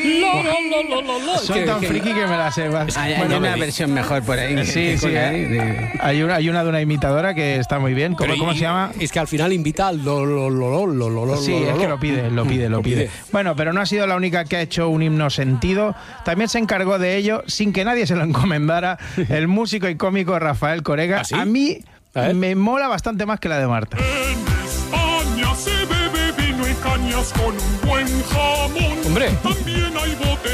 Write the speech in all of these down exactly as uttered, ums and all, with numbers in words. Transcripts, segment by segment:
Lo, lo, lo, lo, lo. Soy tan friki que me la sé. Hay, hay bueno, una me... versión mejor por ahí. Sí, sí. Ahí, de... Hay, una, hay una de una imitadora que está muy bien. ¿Cómo, Pero ¿cómo y, se llama? Es que al final invita al lo, lo, lo, lo, lo, lo, Sí, lo, es lo. que lo pide, lo pide, lo pide. Bueno, pero no ha sido la única que ha hecho un himno sentido. También se encargó de ello, sin que nadie se lo encomendara, el músico y cómico Rafael Corega. ¿Ah, sí? A mí A me mola bastante más que la de Marta. En España se bebe vino y cañas con un buen jamón. Hombre. También hay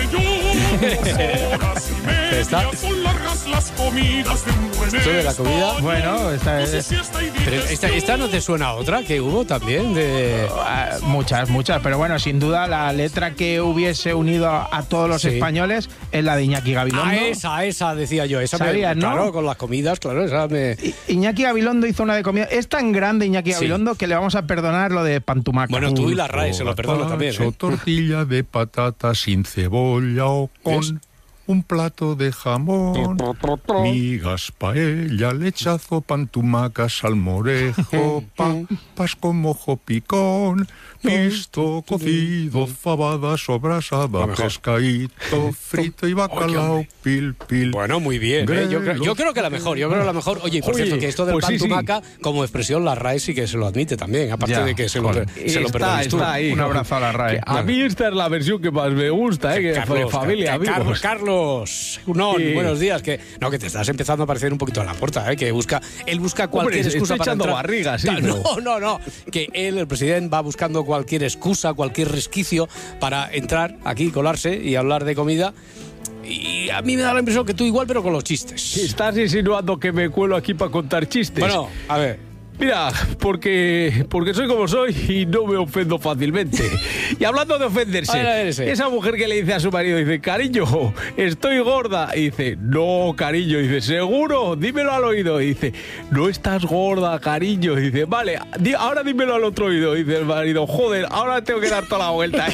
botellón. Horas y media ¿Está? son largas las comidas de un buen ¿Esto de la comida? español. Bueno, esta No sé es... si esta hay Pero esta, esta no te suena a otra que hubo también de... Ah, muchas, muchas, pero bueno, sin duda la letra que hubiese unido a, a todos los Sí. españoles es la de Iñaki Gabilondo. Ah, esa, esa decía yo. Esa Sabías, me, ¿no? Claro, con las comidas, claro, esa me... I- Iñaki Gabilondo hizo una de comida. Es tan grande Iñaki Sí. Gabilondo que le vamos a perdonar lo de Pantumaca. Bueno, tú y la R A E se lo perdono también, Gazpacho, ¿eh? tortilla de patata sin cebolla o con ¿Ves? un plato de jamón, migas, paella, lechazo, pantumaca, salmorejo, papas con mojo picón, pisto, cocido, fabada, sobrasada, pescadito, frito y bacalao, pil, pil. Bueno, muy bien, ¿eh? yo, creo, yo creo que la mejor, yo creo que la mejor. Oye, y por Oye, cierto, que esto del pues sí, pantumaca, como expresión, la R A E sí que se lo admite también, aparte Ya, de que se lo, joder. se lo Está, perdones tú. está ahí. Un abrazo a la R A E. A mí esta es la versión que más me gusta, ¿eh? Que fue Carlos, familia, Car- amigos. Carlos, Carlos, no, Sí. buenos días. Que no, que te estás empezando a parecer un poquito a la puerta, ¿eh? Que busca, él busca cualquier Hombre, excusa estoy para echando entrar. barriga, sí, No, pero- no, no, que él, el presidente, va buscando cualquier excusa, cualquier resquicio para entrar aquí, colarse y hablar de comida. Y a mí me da la impresión que tú igual, pero con los chistes. Estás insinuando que me cuelo aquí para contar chistes. Bueno, a ver. Mira, porque, porque soy como soy y no me ofendo fácilmente. Y hablando de ofenderse, A ver, a ver ese. esa mujer que le dice a su marido, dice, cariño, estoy gorda. Y dice, no, cariño. Y dice, ¿seguro? Dímelo al oído. Y dice, no estás gorda, cariño. Y dice, vale, di- ahora dímelo al otro oído. Y dice el marido, joder, ahora tengo que dar toda la vuelta.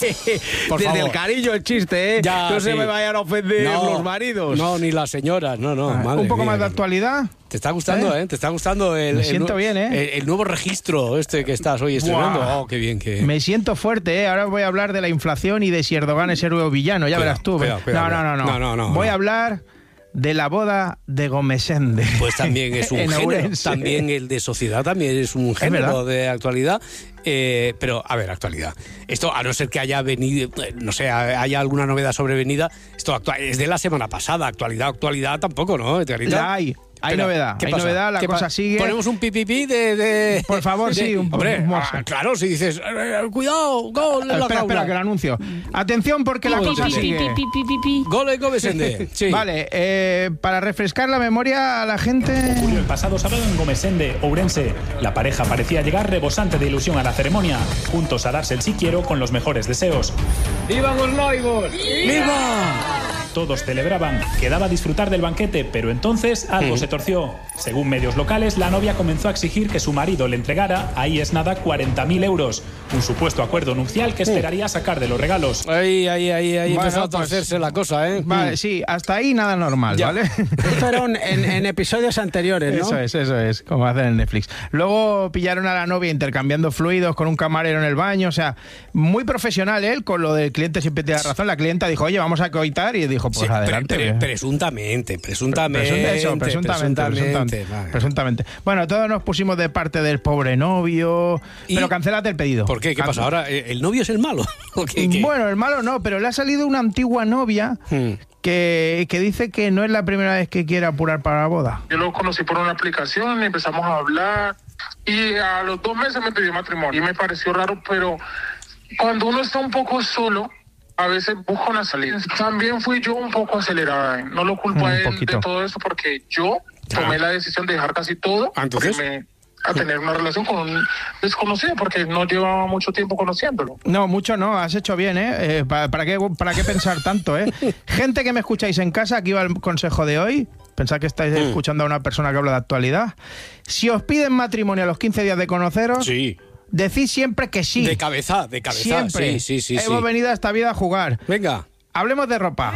Por Desde favor. el cariño el chiste, ¿eh? Ya, no se sí. me vayan a ofender No, los maridos. No, ni las señoras, no, no. madre Un poco mía. más de actualidad. ¿Te está gustando, eh? ¿Te está gustando el, Me el siento nu- bien, ¿eh? El, el nuevo registro este que estás hoy estrenando. Buah. Oh, qué bien, que... Me siento fuerte, ¿eh? Ahora voy a hablar de la inflación y de si Erdogan es héroe o villano, ya Cuidado, verás tú. cuidado, cuidado, no, no, no, no, no, no, Voy no. a hablar de la boda de Gomesende. Pues también es un En género. Ourense. También el de sociedad también es un género verdad. de actualidad. Eh, pero, a ver, actualidad. Esto, a no ser que haya venido, eh, no sé, haya alguna novedad sobrevenida, esto actua- es de la semana pasada. Actualidad, actualidad tampoco, ¿no? Edgarita? La hay, hay Pero, novedad, ¿qué hay pasa? novedad, la ¿Qué cosa pa- sigue. Ponemos un pipipi de, de... Por favor, de- sí, un Hombre, un ah, claro, si dices, eh, eh, cuidado, gol en la espera, jaula. espera, que lo anuncio. Atención porque la Uy, cosa uy, uy. sigue. Gol en Gomesende. Sí. Vale, eh, para refrescar la memoria a la gente... Julio, el pasado sábado en Gomesende, Ourense, la pareja parecía llegar rebosante de ilusión a la ceremonia, juntos a darse el sí quiero con los mejores deseos. ¡Viva los noivos! ¡Viva! Todos celebraban, quedaba disfrutar del banquete, pero entonces algo se torció. Según medios locales, la novia comenzó a exigir que su marido le entregara, ahí es nada, cuarenta mil euros, un supuesto acuerdo nupcial que esperaría sacar de los regalos. Ahí, ahí, ahí, ahí Bueno, empezó a pues- torcerse la cosa, ¿eh? Vale, sí, hasta ahí nada normal, Ya. ¿vale? Esto era un- en, en episodios anteriores, ¿no? Eso es, eso es, como hacen en Netflix. Luego pillaron a la novia intercambiando fluidos con un camarero en el baño, o sea, muy profesional él, con lo del cliente siempre tiene razón. La clienta dijo, oye, vamos a coitar, y dijo, pues Sí, adelante. pre- pre- presuntamente, presuntamente. Presunta- eso, presuntamente, presuntamente, vale. presuntamente. Bueno, todos nos pusimos de parte del pobre novio, ¿Y? pero cancélate el pedido. ¿Por qué? ¿Qué pasa? ¿Ahora eh, el novio es el malo? ¿O qué- qué? Bueno, el malo no, pero le ha salido una antigua novia Hmm. que, que dice que no es la primera vez que quiere apurar para la boda. Yo lo conocí por una aplicación, empezamos a hablar y a los dos meses me pidió matrimonio y me pareció raro, pero cuando uno está un poco solo, a veces busca una salida. También fui yo un poco acelerada, ¿eh? No lo culpo Un a él poquito. de todo eso porque yo tomé la decisión de dejar casi todo Ah, ¿entonces? porque me- a tener una relación con un desconocido porque no llevaba mucho tiempo conociéndolo. No, mucho no, has hecho bien, ¿eh? Eh, ¿para, para qué, ¿Para qué pensar tanto, eh? Gente que me escucháis en casa, aquí va el consejo de hoy. Pensad que estáis Mm. escuchando a una persona que habla de actualidad. Si os piden matrimonio a los quince días de conoceros, Sí. decid siempre que sí. De cabeza, de cabeza. Siempre. Sí, sí, sí. sí. Hemos venido a esta vida a jugar. Venga. Hablemos de ropa.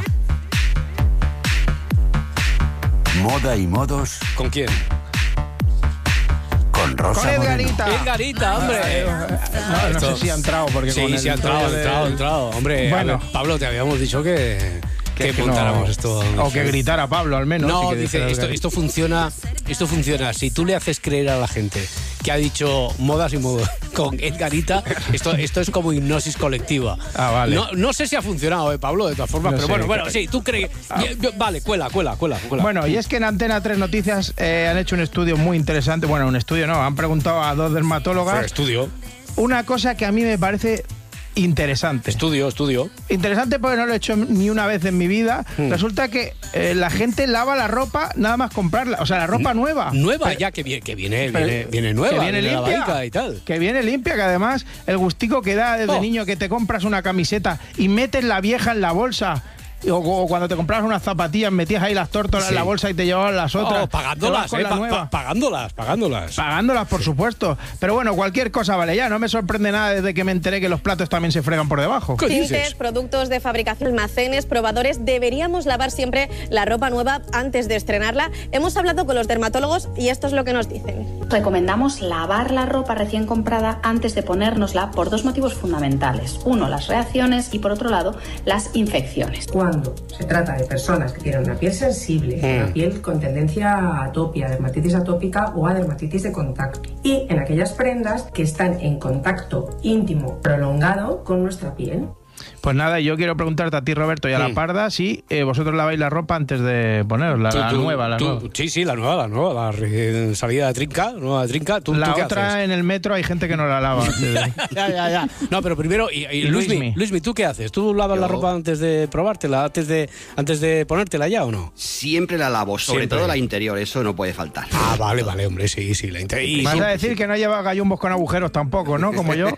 Moda y modos ¿Con quién? con con Rosa Con Edgarita. Moreno. Edgarita, hombre. No, no sé si ha entrado porque Sí, con el sí ha entrado, de- entrado, entrado. Hombre, Bueno. a ver, Pablo, te habíamos dicho que, que, que no- montáramos esto. O que gritara Pablo, al menos. No, y que dice, dijera esto, Edgarita. esto funciona, esto funciona. Si tú le haces creer a la gente que ha dicho modas y modos con Edgarita, esto, esto es como hipnosis colectiva. Ah, vale. No, no sé si ha funcionado, eh, Pablo, de todas formas, No pero sé, bueno, bueno, que- sí, tú crees. Yo- Vale, cuela, cuela, cuela, cuela. Bueno, y es que en Antena tres Noticias eh, han hecho un estudio muy interesante. Bueno, un estudio no, han preguntado a dos dermatólogas Fue estudio, una cosa que a mí me parece interesante. estudio, estudio. Interesante porque no lo he hecho ni una vez en mi vida. Hmm. Resulta que eh, la gente lava la ropa nada más comprarla. O sea, la ropa nueva. Nueva Pero- ya, que viene, que viene, pero- viene, viene nueva. que viene limpia lavadica y tal. que viene limpia, que además el gustico que da desde Oh. niño que te compras una camiseta y metes la vieja en la bolsa. O, o cuando te comprabas unas zapatillas, metías ahí las tórtolas Sí. en la bolsa y te llevabas las otras. Oh, Te vas pagándolas, con eh, la pa- nueva. pa- pagándolas, pagándolas. Pagándolas, por supuesto. Pero bueno, cualquier cosa vale ya. No me sorprende nada desde que me enteré que los platos también se fregan por debajo. ¿Qué Tintes, dices? productos de fabricación, almacenes, probadores. Deberíamos lavar siempre la ropa nueva antes de estrenarla. Hemos hablado con los dermatólogos y esto es lo que nos dicen. Recomendamos lavar la ropa recién comprada antes de ponérnosla por dos motivos fundamentales. Uno, las reacciones y por otro lado, las infecciones. Cuando se trata de personas que tienen una piel sensible, Mm. una piel con tendencia a atopia, dermatitis atópica o a dermatitis de contacto, y en aquellas prendas que están en contacto íntimo prolongado con nuestra piel. Pues nada, yo quiero preguntarte a ti, Roberto, y a Mm. la Parda, si eh, vosotros laváis la ropa antes de poneros, la, Tú- la tú- nueva, la tú- nueva. Sí, sí, la nueva, la nueva, la recién salida de trinca, nueva de trinca. ¿Tú, La tú qué otra haces? en el metro hay gente que no la lava. antes de- Ya, ya, ya. No, pero primero, y, y Y Luismi, Luismi. Luismi, ¿tú qué haces? ¿Tú lavas la Yo- ropa antes de probártela, antes de, antes de ponértela ya o no? Siempre la lavo, sobre Siempre. todo la interior, eso no puede faltar. Ah, vale, vale, hombre, sí, sí, la inter- y, Vas siempre- a decir que no lleva gallumbos con agujeros tampoco, ¿no? Como yo.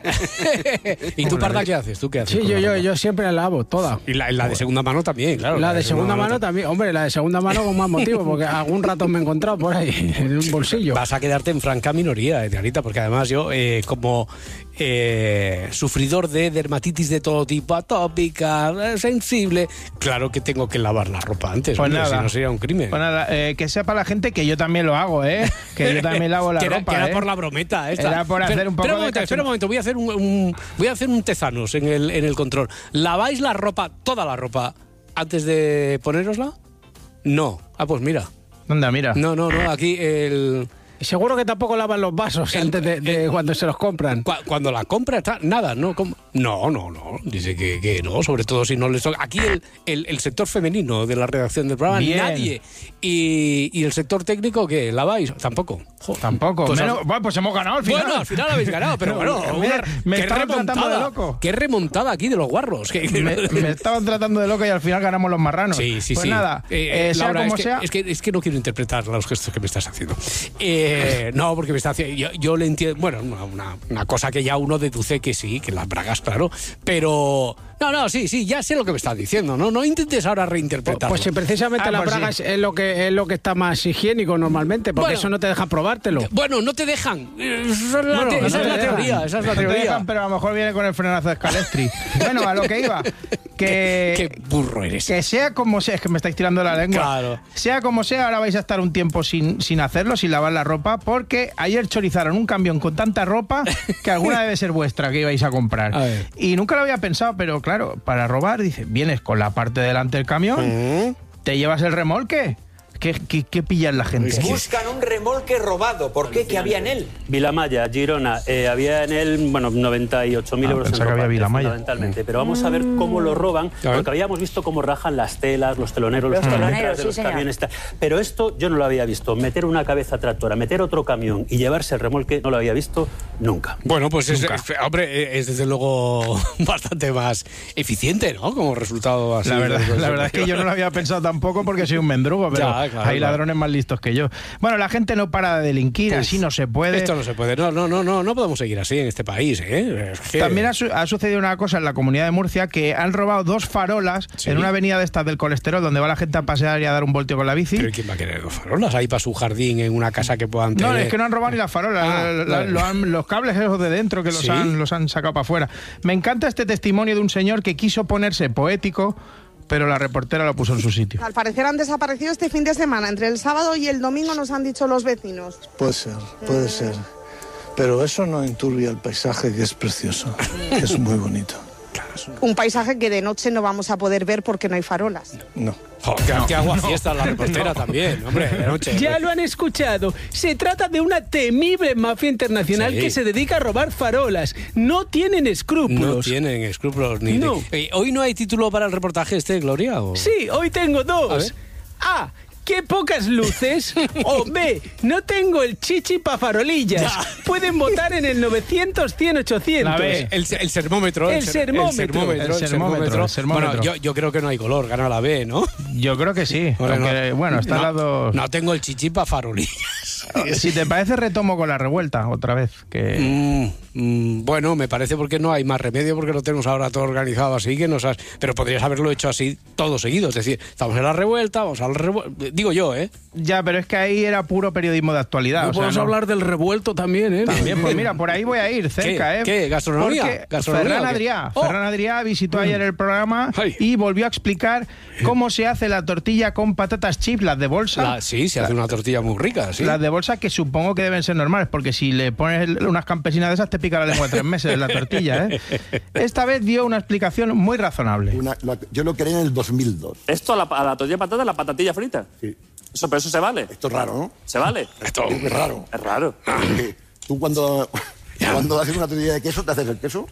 ¿Y tú, Parda, qué haces? ¿Tú qué haces? Sí, con yo, la yo, ropa? yo siempre la lavo, toda. Y la, la de segunda mano también, claro. La de segunda mano también, hombre, la de segunda mano con más motivo, porque algún rato me he encontrado por ahí en un bolsillo. Vas a quedarte en franca minoría, Edgarita, porque además yo, eh, como eh, sufridor de dermatitis de todo tipo, atópica, eh, sensible, claro que tengo que lavar la ropa antes, Pues hombre, nada. si no sería un crimen. Pues nada, eh, que sepa la gente que yo también lo hago, ¿eh? Que yo también lavo la que era, ropa, que era ¿eh? por la brometa esta. Era por hacer Espera- un poco espera de momento, cachon- espera un momento, voy a hacer un, un- voy a hacer un tezanos en el, en el control. ¿Laváis la ropa, toda la ropa, antes de ponérosla? No. Ah, pues mira. Anda, mira. No, no, no, aquí el... Y seguro que tampoco lavan los vasos El- antes de, de cuando se los compran. Cu- Cuando la compra está nada, ¿no? ¿Cómo? No, no, no. Dice que, que no, sobre todo si no les toca. Aquí el, el, el sector femenino de la redacción del programa, Bien. nadie. Y, y el sector técnico, ¿qué? ¿Laváis? Tampoco. Jo. Tampoco. Pues Menos- al- bueno, pues hemos ganado al final. Bueno, al final habéis ganado, pero bueno, Me- una- me qué estaban tratando de remontada. loco. Qué remontada aquí de los guarros. Que- Me, me estaban tratando de loco y al final ganamos los marranos. Sí, sí, pues sí. nada, Eh, eh, sea Laura, como es que, sea. Es que, es que no quiero interpretar los gestos que me estás haciendo. Eh, no, porque me está haciendo. Yo, yo le entiendo. Bueno, una, una- una cosa que ya uno deduce que sí, que las bragas, claro. Pero. No, no, sí, sí, ya sé lo que me estás diciendo. No, no intentes ahora reinterpretarlo. Pues si precisamente Ah, la pues braga sí. es, es lo que es lo que está más higiénico normalmente, porque Bueno. eso no te deja probártelo. Bueno, no te dejan. Esa es la, Bueno, te- no esa te es la dejan. teoría. Esa es la No te teoría. dejan, pero a lo mejor viene con el frenazo de Scalestri. Bueno, a lo que iba. Que, Qué burro eres. que sea como sea, es que me estáis tirando la lengua. Claro. Sea como sea, ahora vais a estar un tiempo sin, sin hacerlo, sin lavar la ropa, porque ayer chorizaron un camión con tanta ropa que alguna debe ser vuestra que ibais a comprar. A ver. Y nunca lo había pensado, pero claro, para robar, dice, vienes con la parte delante del camión, te llevas el remolque. ¿Qué, qué, qué pillan la gente? Buscan un remolque robado. ¿Por qué? ¿Qué había en él? Vilamaya, Girona, eh, había en él, bueno, noventa y ocho mil Ah, euros en pensaba que había ropa, Vilamaya. fundamentalmente. Pero vamos a ver cómo lo roban, porque habíamos visto cómo rajan las telas, los teloneros, Los los teloneros, tabletas de sí, los señor. camiones. tal. Pero esto yo no lo había visto. Meter una cabeza tractora, meter otro camión y llevarse el remolque, no lo había visto nunca. Bueno, pues es, Nunca. es- hombre, es desde luego bastante más eficiente, ¿no? Como resultado así. La verdad, de- de- la verdad es que yo no lo había pensado tampoco porque soy un mendrugo, pero Ya, claro, hay claro. ladrones más listos que yo. Bueno, la gente no para de delinquir, Uf, así no se puede. Esto no se puede. No, no, no, no, no podemos seguir así en este país, ¿eh? Es que- También ha, su- ha sucedido una cosa en la comunidad de Murcia, que han robado dos farolas Sí. en una avenida de estas del colesterol, donde va la gente a pasear y a dar un voltio con la bici. Pero ¿quién va a querer dos farolas ahí para su jardín en una casa que puedan tener? No, es que no han robado ni las farolas, Ah, la- vale. lo han- los cables esos de dentro que los, ¿Sí? han, los han sacado para afuera. Me encanta este testimonio de un señor que quiso ponerse poético, pero la reportera lo puso en su sitio. Al parecer han desaparecido este fin de semana. Entre el sábado y el domingo nos han dicho los vecinos. Puede ser, puede ser. pero eso no enturbia el paisaje, que es precioso, que es muy bonito. Un paisaje que de noche no vamos a poder ver porque no hay farolas. No. Oh, que, no, que agua no, fiesta la reportera no. también, hombre, de noche. Ya lo han escuchado. Se trata de una temible mafia internacional sí. que se dedica a robar farolas. No tienen escrúpulos. No tienen escrúpulos ni no. de... eh, ¿Hoy no hay título para el reportaje este, Gloria? ¿O? Sí, hoy tengo dos. A, A, ¡qué pocas luces! O B, no tengo el chichi pa' farolillas. Ya. Pueden votar en el novecientos, cien, ochocientos. La B, el, el sermómetro. El, el, sermómetro. el sermómetro. El sermómetro. El sermómetro. Bueno, yo, yo creo que no hay color, gana la B, ¿no? Yo creo que sí. Aunque, no, bueno, está no, al lado... No tengo el chichi pa' farolillas. Si te parece, retomo con la revuelta otra vez. Que... Mm, mm, bueno, me parece porque no hay más remedio, porque lo tenemos ahora todo organizado así, que nos has... pero podrías haberlo hecho así todo seguido. Es decir, estamos en la revuelta, vamos a la revuelta... Digo yo, ¿eh? Ya, pero es que ahí era puro periodismo de actualidad. No o sea, podemos no... hablar del revuelto también, ¿eh? También, pues mira, por ahí voy a ir, cerca, ¿Qué? ¿eh? ¿Qué? ¿Gastronomía? Porque ¿Gastronomía Ferran Adrià, oh. Ferran Adrià visitó ayer el programa Ay. y volvió a explicar cómo se hace la tortilla con patatas chips, las de bolsa. La, sí, se hace una tortilla muy rica, sí. Las de bolsa que supongo que deben ser normales, porque si le pones unas campesinas de esas te pica la lengua tres meses en la tortilla, ¿eh? Esta vez dio una explicación muy razonable. Una, la, yo lo creé en el dos mil dos. ¿Esto a la, a la tortilla de patata, la patatilla frita? Sí. Eso, pero eso se vale. Esto es raro, ¿no? ¿Se vale? Esto es raro. Es raro. Tú cuando... Cuando haces una tortilla de queso, ¿te haces el queso?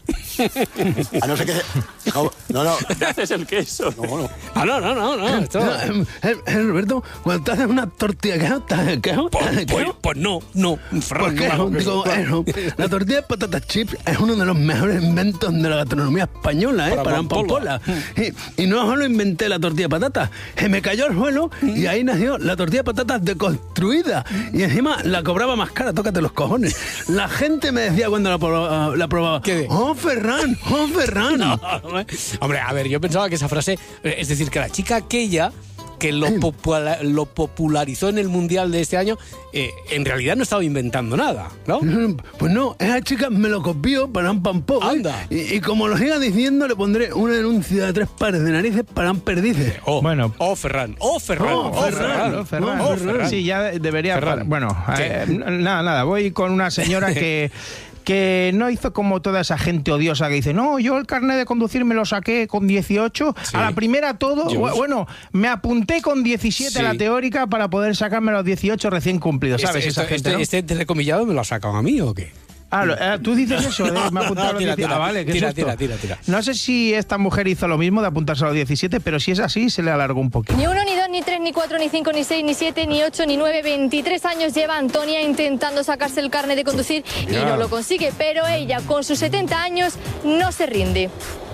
A no ser que... No, no, no. ¿Te haces el queso? No, no. Ah, no, no, no, no. Esto... eh, eh, eh, Roberto, cuando te haces una tortilla de queso, ¿te haces el queso? Pues, pues, pues no, no. Fran, no, no digo, eh, no. La tortilla de patatas chips es uno de los mejores inventos de la gastronomía española, ¿eh? Para, para Pampola. Y, y no solo inventé la tortilla de patatas, se me cayó al suelo y ahí nació la tortilla de patatas deconstruida. Y encima la cobraba más cara, tócate los cojones. La gente me decía cuando la probaba, la probaba ¿qué? ¡Oh, Ferran! ¡Oh, Ferran! No, hombre, a ver, yo pensaba que esa frase, es decir, que la chica aquella que lo, popula, lo popularizó en el Mundial de este año, eh, en realidad no estaba inventando nada, ¿no? Pues no, esa chica me lo copió para un pampó. Anda. Y, y como lo siga diciendo, le pondré una denuncia de tres pares de narices para un perdices. Oh, bueno. Oh, Ferran. Oh, Ferran. Oh, oh, Ferran. Oh, Ferran. Oh, Ferran. Sí, ya debería... Ferran. Bueno, eh, nada, nada. Voy con una señora que... que no hizo como toda esa gente odiosa que dice, no, yo el carnet de conducir me lo saqué con dieciocho, sí. A la primera todo, yo... bueno, me apunté con diecisiete sí. A la teórica para poder sacarme los dieciocho recién cumplidos, ¿sabes? Este, esa gente, este, ¿no? este entrecomillado me lo ha sacado a mí, ¿o qué? Ah, eh, tú dices eso, ¿eh? Me ha apuntado no, a los tira, diecisiete. tira, Ah, vale, ¿qué tira, es esto? tira, tira, tira. No sé si esta mujer hizo lo mismo de apuntarse a los diecisiete, pero si es así, se le alargó un poquito. Ni uno, ni dos, ni tres, ni cuatro, ni cinco, ni seis, ni siete, ni ocho, ni nueve, veintitrés años lleva Antonia intentando sacarse el carnet de conducir y no lo consigue, pero ella, con sus setenta años, no se rinde.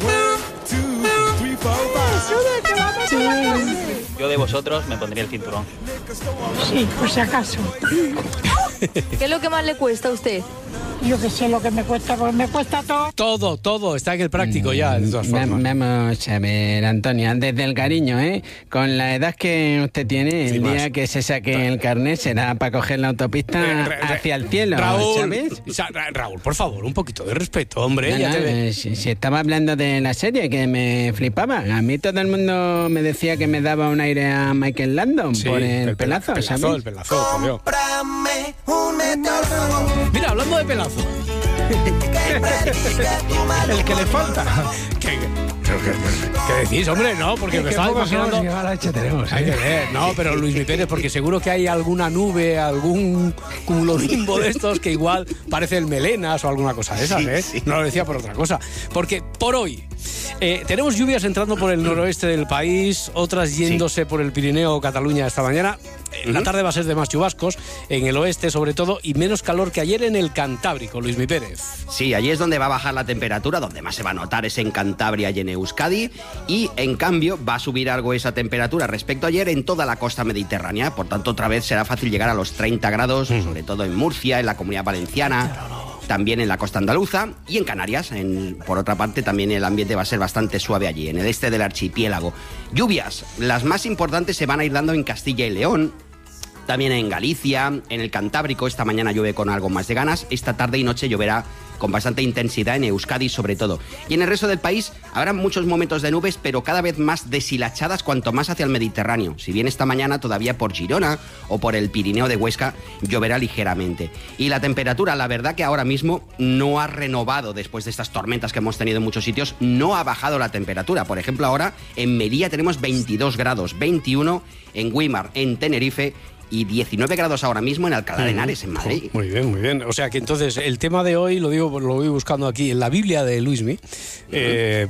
Yo de vosotros me pondría el cinturón. Sí, por si acaso. ¿Qué es lo que más le cuesta a usted? Yo que sé lo que me cuesta, porque me cuesta todo. Todo, todo, está en el práctico ya, de todas formas. Vamos a ver, Antonia, desde el cariño, ¿eh? Con la edad que usted tiene, el sí, día más. que se saque el carnet será para coger la autopista eh, re, re, hacia el cielo, Raúl, ¿sabes? Sa Raúl, por favor, un poquito de respeto, hombre. No, ya no, te ve. eh, si, si estaba hablando de la serie, que me flipaba. A mí todo el mundo me decía que me daba un aire a Michael Landon sí, por el, el pelazo, pelazo, ¿sabes? El pelazo, Cómprame un metáfono. Mira, hablando de pelazo. El que le falta. ¿Qué, qué, qué decís, hombre? No, porque me estaba imaginando... tenemos, ¿eh? Hay que ver. No, pero Luis Mi Pérez, porque seguro que hay alguna nube, algún cumulonimbo de estos que igual parece el Melenas o alguna cosa de esas, ¿eh? Sí, sí. No lo decía por otra cosa. Porque por hoy eh, tenemos lluvias entrando por el noroeste del país, otras yéndose sí. por el Pirineo o Cataluña esta mañana. En la tarde va a ser de más chubascos, en el oeste sobre todo, y menos calor que ayer en el Cantábrico, Luis Mi Pérez. Sí, allí es donde va a bajar la temperatura, donde más se va a notar es en Cantabria y en Euskadi, y en cambio va a subir algo esa temperatura respecto a ayer en toda la costa mediterránea, por tanto otra vez será fácil llegar a los treinta grados, mm. sobre todo en Murcia, en la Comunidad Valenciana, también en la costa andaluza y en Canarias. En, por otra parte, también el ambiente va a ser bastante suave allí, en el este del archipiélago. Lluvias, las más importantes se van a ir dando en Castilla y León, También en Galicia, en el Cantábrico, esta mañana llueve con algo más de ganas. Esta tarde y noche lloverá con bastante intensidad en Euskadi sobre todo. Y en el resto del país habrá muchos momentos de nubes, pero cada vez más deshilachadas cuanto más hacia el Mediterráneo. Si bien esta mañana todavía por Girona o por el Pirineo de Huesca lloverá ligeramente. Y la temperatura, la verdad que ahora mismo no ha renovado después de estas tormentas que hemos tenido en muchos sitios, no ha bajado la temperatura. Por ejemplo, ahora en Melilla tenemos veintidós grados, veintiuno en Güímar, en Tenerife, y diecinueve grados ahora mismo en Alcalá de Henares, en Madrid. Muy bien, muy bien. O sea que entonces el tema de hoy, lo digo, lo voy buscando aquí en la Biblia de Luismi, uh-huh. eh,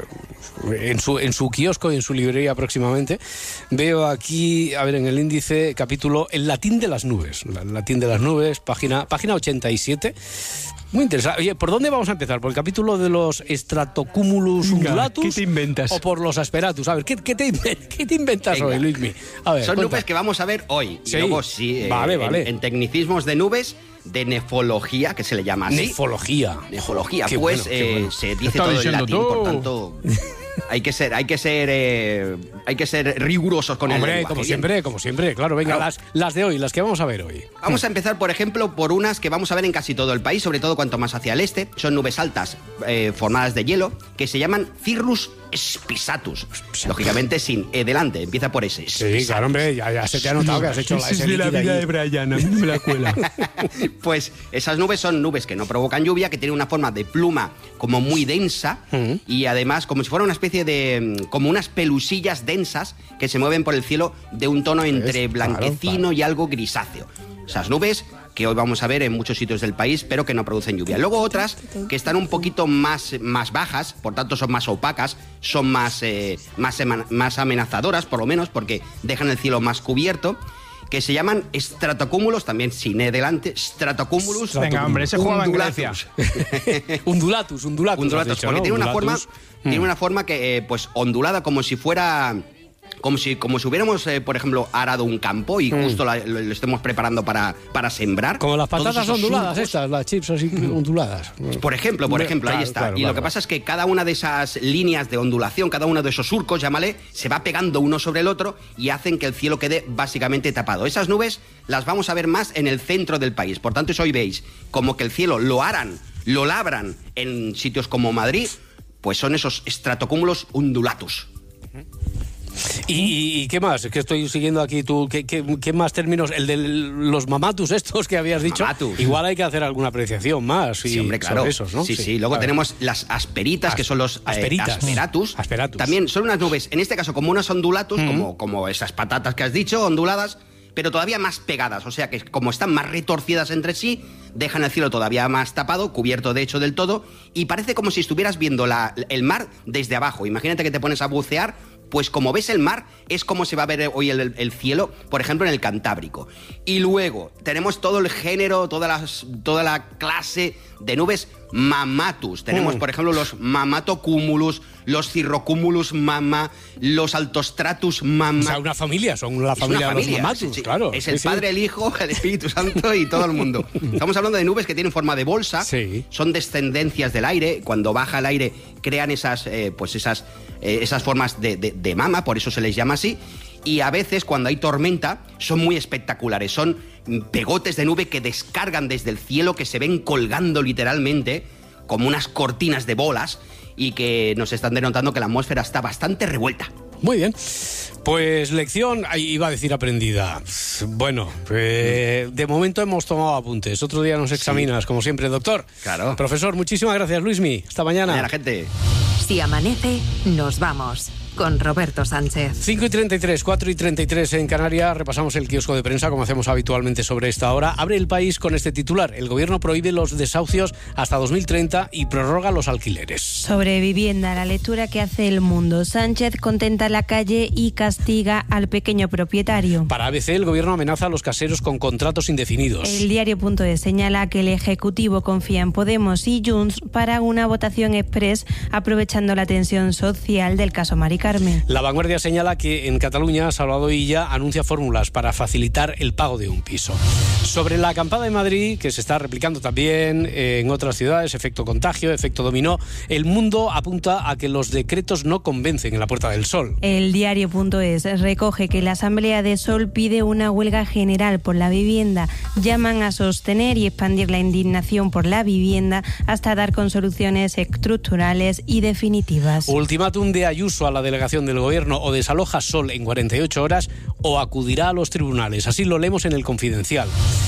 en, su, en su kiosco y en su librería próximamente. Veo aquí, a ver, en el índice, capítulo, el latín de las nubes. El latín de las nubes, página, página ochenta y siete. Muy interesante. Oye, ¿por dónde vamos a empezar? ¿Por el capítulo de los Stratocumulus undulatus? ¿Qué te inventas? ¿O por los asperatus? A ver, ¿qué, qué, te, ¿qué te inventas Venga. hoy, Luismi? A ver, Son cuenta. nubes que vamos a ver hoy. Sí. Y luego, sí, eh, vale, vale. En, en tecnicismos de nubes, de nefología, que se le llama así. Nefología. Nefología, Qué pues bueno, qué eh, bueno. se dice todo en latín, tú? por tanto... Hay que ser, hay que ser, eh, hay que ser rigurosos con Hombre, el lenguaje. como Bien. siempre, como siempre, claro. Venga, Claro. las, las de hoy, las que vamos a ver hoy. Vamos a empezar, por ejemplo, por unas que vamos a ver en casi todo el país, sobre todo cuanto más hacia el este. Son nubes altas eh, formadas de hielo que se llaman cirrus spisatus. Lógicamente sin E delante, empieza por ese. Sí, claro, hombre, ya, ya se te ha notado que has hecho la Esa es de la vida de Brian, a mí no me la cuela. Pues esas nubes son nubes que no provocan lluvia, que tienen una forma de pluma como muy densa Mm. y además como si fuera una especie de... como unas pelusillas densas que se mueven por el cielo de un tono entre blanquecino y algo grisáceo. Esas nubes que hoy vamos a ver en muchos sitios del país, pero que no producen lluvia. Luego otras que están un poquito más, más bajas, por tanto son más opacas, son más, eh, más, ema- más amenazadoras, por lo menos, porque dejan el cielo más cubierto, que se llaman stratocúmulos, también sin E delante, stratocúmulos. Venga, hombre, ese jugaba en Grecia. Undulatus, undulatus. Undulatus, has dicho, porque ¿no? tiene una Undulatus. forma, tiene una forma que, eh, pues, ondulada, como si fuera... Como si, como si hubiéramos, eh, por ejemplo, arado un campo y justo la- lo, lo estemos preparando para, para sembrar. Como las Todos patatas esos onduladas surcos. estas, las chips así onduladas. Por ejemplo, por ejemplo, ahí Claro, está. claro, y claro, lo que claro. pasa es que cada una de esas líneas de ondulación, cada uno de esos surcos, llámale, se va pegando uno sobre el otro y hacen que el cielo quede básicamente tapado. Esas nubes las vamos a ver más en el centro del país. Por tanto, eso hoy veis como que el cielo lo aran, lo labran en sitios como Madrid, pues son esos stratocúmulos undulatus. ¿Y, y, y qué más? Es que estoy siguiendo aquí tú. ¿Qué, qué, qué más términos? El de los mamatus estos que habías dicho. Mamatus. Igual hay que hacer alguna apreciación más. Y Sí, hombre, claro. sobre esos, ¿no? Sí, sí. Luego A ver. tenemos las asperitas, As- que son los eh, asperitas. asperatus. Asperatus. También son unas nubes, en este caso como unas ondulatus, Mm. como, como esas patatas que has dicho, onduladas, pero todavía más pegadas. O sea que como están más retorcidas entre sí, dejan el cielo todavía más tapado, cubierto de hecho del todo, y parece como si estuvieras viendo la, el mar desde abajo. Imagínate que te pones a bucear. Pues como ves el mar, es como se va a ver hoy el, el cielo, por ejemplo, en el Cantábrico. Y luego tenemos todo el género, todas las, toda la clase de nubes mamatus. Tenemos, Mm. por ejemplo, los mamatocúmulus, los cirrocúmulus mama, los altostratus mama. O sea, una familia, son la Es familia, una de familia, los mamatus, sí, sí. claro. Es sí, el sí. Padre, el Hijo, el Espíritu Santo y todo el mundo. Estamos hablando de nubes que tienen forma de bolsa, Sí. son descendencias del aire. Cuando baja el aire crean esas, eh, pues esas, eh, esas formas de, de- de mama, por eso se les llama así. Y a veces cuando hay tormenta son muy espectaculares, son mm, pegotes de nube que descargan desde el cielo, que se ven colgando literalmente como unas cortinas de bolas y que nos están denotando que la atmósfera está bastante revuelta. Muy bien. Pues lección, ahí iba a decir aprendida. Bueno, eh, de momento hemos tomado apuntes. Otro día nos examinas, como siempre, doctor. Claro. Profesor, muchísimas gracias, Luismi. Hasta mañana. Mañana, gente. Si amanece, nos vamos. Con Roberto Sánchez. cinco y treinta y tres, cuatro y treinta y tres en Canarias. Repasamos el kiosco de prensa, como hacemos habitualmente sobre esta hora. Abre El País con este titular. El gobierno prohíbe los desahucios hasta dos mil treinta y prorroga los alquileres. Sobre vivienda, la lectura que hace El Mundo. Sánchez contenta la calle y castiga al pequeño propietario. Para A B C, el gobierno amenaza a los caseros con contratos indefinidos. El diario.es señala que el Ejecutivo confía en Podemos y Junts para una votación express, aprovechando la tensión social del caso Mari Carmen. La Vanguardia señala que en Cataluña Salvador Illa anuncia fórmulas para facilitar el pago de un piso. Sobre la acampada de Madrid, que se está replicando también en otras ciudades, efecto contagio, efecto dominó, El Mundo apunta a que los decretos no convencen en la Puerta del Sol. El diario.es recoge que la Asamblea de Sol pide una huelga general por la vivienda. Llaman a sostener y expandir la indignación por la vivienda hasta dar con soluciones estructurales y definitivas. Ultimátum de Ayuso a la delegación del Gobierno: o desaloja Sol en cuarenta y ocho horas o acudirá a los tribunales. Así lo leemos en El Confidencial.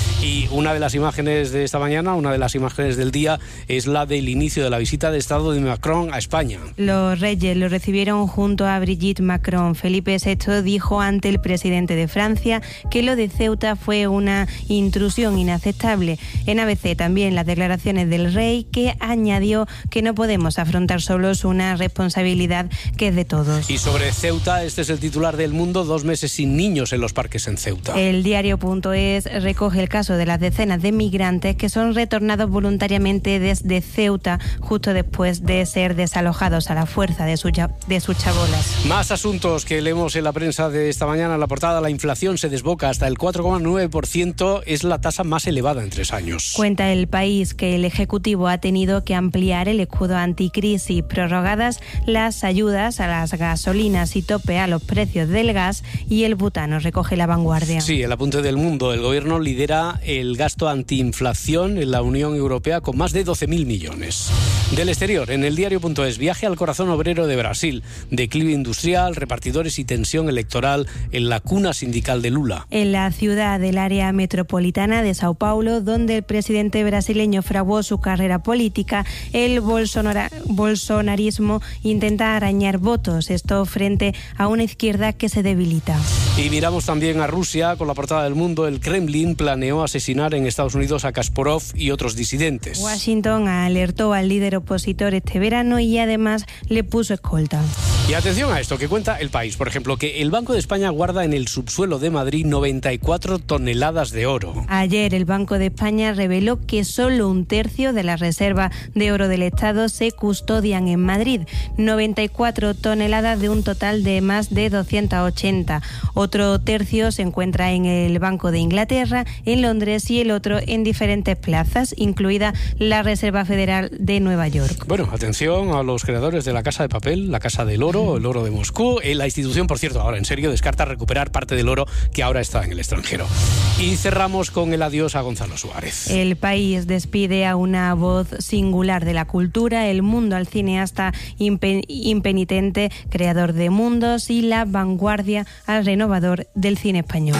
Y una de las imágenes de esta mañana, una de las imágenes del día, es la del inicio de la visita de Estado de Macron a España. Los reyes lo recibieron junto a Brigitte Macron. Felipe sexto dijo ante el presidente de Francia que lo de Ceuta fue una intrusión inaceptable. En A B C también las declaraciones del rey, que añadió que no podemos afrontar solos una responsabilidad que es de todos. Y sobre Ceuta, este es el titular del Mundo: dos meses sin niños en los parques en Ceuta. El diario.es recoge el caso de las decenas de migrantes que son retornados voluntariamente desde Ceuta justo después de ser desalojados a la fuerza de, su, de sus chabolas. Más asuntos que leemos en la prensa de esta mañana. En la portada: la inflación se desboca hasta el cuatro coma nueve por ciento, es la tasa más elevada en tres años. Cuenta El País que el Ejecutivo ha tenido que ampliar el escudo anticrisis, prorrogadas las ayudas a las gasolinas y tope a los precios del gas y el butano. Recoge La Vanguardia. Sí, el apunte del Mundo: el Gobierno lidera el gasto antiinflación en la Unión Europea con más de doce mil millones. Del exterior, en el diario.es: viaje al corazón obrero de Brasil, declive industrial, repartidores y tensión electoral en la cuna sindical de Lula. En la ciudad del área metropolitana de Sao Paulo, donde el presidente brasileño fraguó su carrera política, el bolsonara, bolsonarismo intenta arañar votos, esto frente a una izquierda que se debilita. Y miramos también a Rusia con la portada del Mundo: el Kremlin planeó asesinar en Estados Unidos a Kasparov y otros disidentes. Washington alertó al líder opositor este verano y además le puso escolta. Y atención a esto que cuenta El País, por ejemplo, que el Banco de España guarda en el subsuelo de Madrid noventa y cuatro toneladas de oro. Ayer el Banco de España reveló que solo un tercio de las reservas de oro del Estado se custodian en Madrid, noventa y cuatro toneladas de un total de más de doscientas ochenta. Otro tercio se encuentra en el Banco de Inglaterra, en Londres, y el otro en diferentes plazas, incluida la Reserva Federal de Nueva York. Bueno, atención a los creadores de la Casa de Papel, la Casa del Oro, el oro de Moscú. La institución, por cierto, ahora en serio, descarta recuperar parte del oro que ahora está en el extranjero. Y cerramos con el adiós a Gonzalo Suárez. El País despide a una voz singular de la cultura, El Mundo al cineasta impen- impenitente, creador de mundos, y La Vanguardia al renovador del cine español.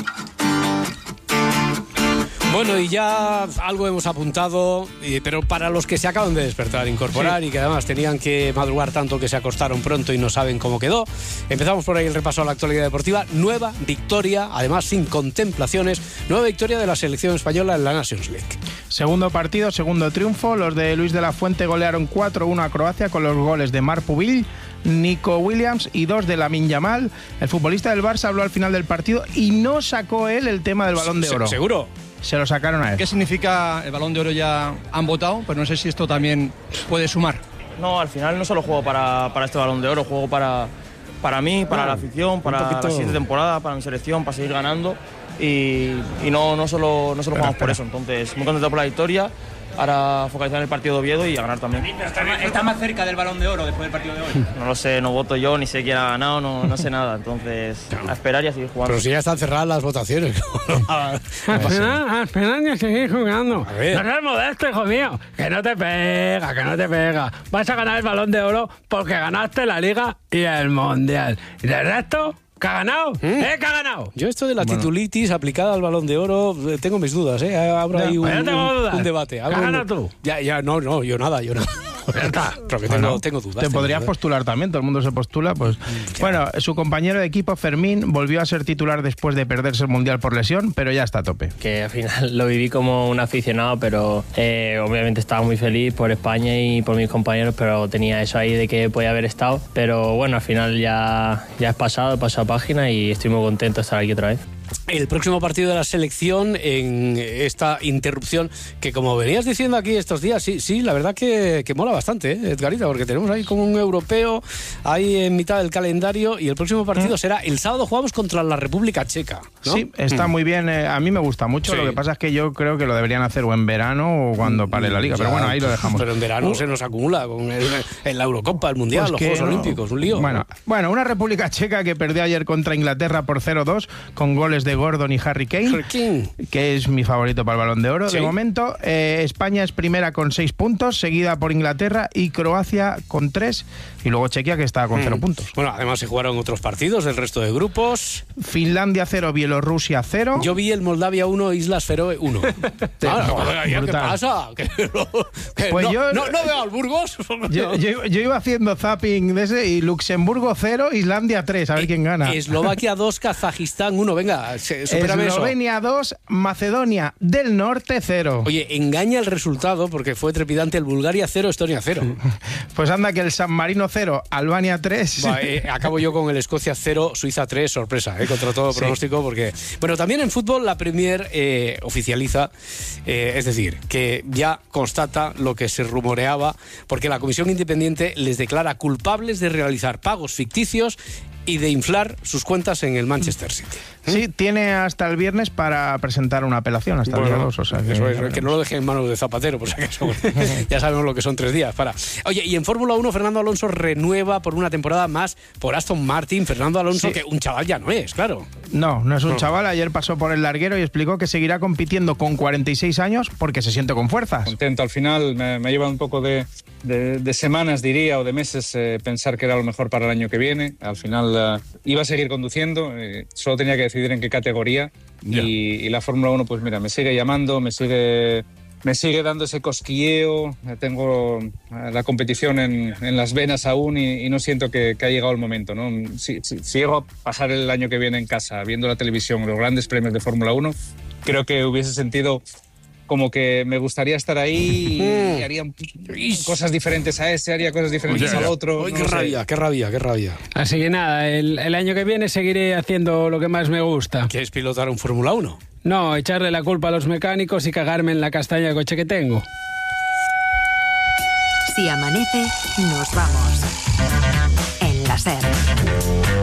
Bueno, y ya algo hemos apuntado, eh, pero para los que se acaban de despertar, incorporar, sí, y que además tenían que madrugar tanto que se acostaron pronto y no saben cómo quedó, empezamos por ahí el repaso a la actualidad deportiva. Nueva victoria, además sin contemplaciones, nueva victoria de la selección española en la Nations League. Segundo partido, segundo triunfo. Los de Luis de la Fuente golearon cuatro uno a Croacia con los goles de Marc Pubil, Nico Williams y dos de Lamine Yamal. El futbolista del Barça habló al final del partido y no sacó él el tema del Balón de Oro. ¿Seguro? Se lo sacaron a él. ¿Qué significa el Balón de Oro? Ya han votado, pero no sé si esto también puede sumar. No, al final no solo juego para, para este Balón de Oro, juego para, para mí, para no, la afición, para la siguiente temporada, para mi selección, para seguir ganando. Y, y no, no solo, no solo jugamos por eso. Entonces, muy contento por la victoria. Ahora focalizar en el partido de Oviedo y a ganar también. ¿Está, está más cerca del Balón de Oro después del partido de hoy? No lo sé, no voto yo, ni sé quién ha ganado, no, no sé nada. Entonces, a esperar y a seguir jugando. Pero si ya están cerradas las votaciones. a esperar, a esperar y a seguir jugando. A ver. No seas modesto, hijo mío. Que no te pega, que no te pega. Vas a ganar el Balón de Oro porque ganaste la Liga y el Mundial. Y del resto... ¿Qué ha ganado? ¿Mm? ¿Eh? ¿Qué ha ganado? Yo esto de la bueno. titulitis aplicada al Balón de Oro, tengo mis dudas, ¿eh? Habrá ahí un, un, un debate. ¿Qué ganas tú? Ya, ya, no, no, yo nada, yo nada. Ya está. Pero que tengo, bueno, tengo dudas. Te tengo podrías dudas. postular también, todo el mundo se postula, pues... Ya. Bueno, su compañero de equipo, Fermín, volvió a ser titular después de perderse el Mundial por lesión, pero ya está a tope. Que al final lo viví como un aficionado, pero eh, obviamente estaba muy feliz por España y por mis compañeros, pero tenía eso ahí de que podía haber estado. Pero bueno, al final ya, ya es pasado, he pasado página y estoy muy contento de estar aquí otra vez. el próximo partido de la selección en esta interrupción que, como venías diciendo aquí estos días, sí, sí, la verdad que, que mola bastante, ¿eh, Edgarita? Porque tenemos ahí como un europeo ahí en mitad del calendario y el próximo partido mm. será el sábado, jugamos contra la República Checa, ¿no? Sí, está mm. muy bien, eh, a mí me gusta mucho, sí. Lo que pasa es que yo creo que lo deberían hacer o en verano o cuando pare la liga, ya, pero bueno, ahí lo dejamos. Pero en verano uh. se nos acumula con el, en la Eurocopa, el Mundial, pues los Juegos no. Olímpicos, un lío. Bueno, bueno, una República Checa que perdió ayer contra Inglaterra por cero dos con goles de Gordon y Harry Kane, Harry Kane, que es mi favorito para el Balón de Oro. ¿Sí? De momento, eh, España es primera con seis puntos, seguida por Inglaterra y Croacia con tres, y luego Chequia, que está con cero mm. puntos. Bueno, además se jugaron otros partidos del resto de grupos. Finlandia cero, Bielorrusia cero. Yo vi el Moldavia uno, Islas Feroe uno. ah, ¿Qué pasa? ¿Que no, que pues no, yo, no, no veo al Burgos. yo, yo, yo iba haciendo zapping de ese y Luxemburgo cero, Islandia tres, a ver eh, quién gana. Eslovaquia dos, Kazajistán uno, venga, supérame eso. Eslovenia dos, Macedonia del Norte cero. Oye, engaña el resultado porque fue trepidante el Bulgaria cero, Estonia cero. Pues anda que el San Marino cero, Albania tres. Va, eh, acabo yo con el Escocia cero, Suiza tres, sorpresa, eh, contra todo pronóstico, sí. Porque... Bueno, también en fútbol la Premier eh, oficializa, eh, es decir, que ya constata lo que se rumoreaba, porque la Comisión Independiente les declara culpables de realizar pagos ficticios y de inflar sus cuentas en el Manchester City. Sí, tiene hasta el viernes para presentar una apelación, hasta bueno, el día dos. O sea, que, eso es, que no lo deje en manos de Zapatero, por si acaso. Ya sabemos lo que son tres días. Para. Oye, y en Fórmula uno, Fernando Alonso renueva por una temporada más por Aston Martin. Fernando Alonso, sí. Que un chaval ya no es, claro. No, no es un no. chaval. Ayer pasó por el larguero y explicó que seguirá compitiendo con cuarenta y seis años porque se siente con fuerzas. Contento, al final me, me lleva un poco de, de, de semanas, diría, o de meses eh, pensar que era lo mejor para el año que viene. Al final uh, iba a seguir conduciendo, eh, solo tenía que decidir en qué categoría. Yeah. Y, y la Fórmula uno, pues mira, me sigue llamando, me sigue... Me sigue dando ese cosquilleo, tengo la competición en, en las venas aún y, y no siento que, que ha llegado el momento, ¿no? Si, si, si llego a pasar el año que viene en casa viendo la televisión, los grandes premios de Fórmula uno, creo que hubiese sentido como que me gustaría estar ahí y haría cosas diferentes a ese, haría cosas diferentes Oye, al otro. Oye, no qué sé. rabia, qué rabia, qué rabia. Así que nada, el, el año que viene seguiré haciendo lo que más me gusta. ¿Quieres pilotar un Fórmula uno? No, echarle la culpa a los mecánicos y cagarme en la castaña de coche que tengo. Si amanece, nos vamos. En la SER.